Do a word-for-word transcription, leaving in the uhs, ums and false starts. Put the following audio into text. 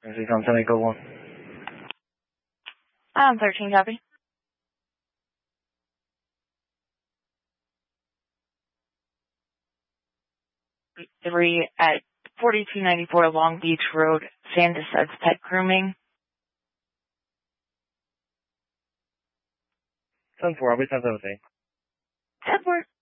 This is on Semi Go one. Um, thirteen copy. Three at forty-two ninety-four Long Beach Road, Sandus says pet grooming. ten four, I'll be ten seventeen. ten four.